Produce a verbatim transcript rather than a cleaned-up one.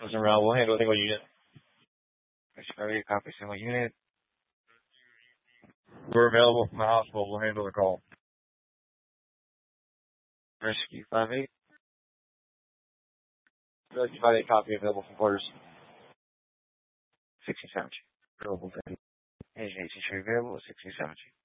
Goes around. We'll handle a single unit. Rescue copy single unit. We're available from the hospital. We'll handle the call. Rescue five eight. Rescue five eight copy available from quarters. sixteen seventy. Available. Agent eighteen available. sixteen seventy.